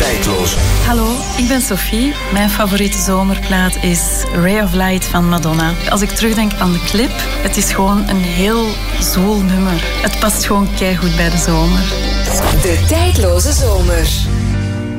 Tijdloos. Hallo, ik ben Sophie. Mijn favoriete zomerplaat is Ray of Light van Madonna. Als ik terugdenk aan de clip, het is gewoon een heel zwoel nummer. Het past gewoon keigoed bij de zomer. De tijdloze zomer.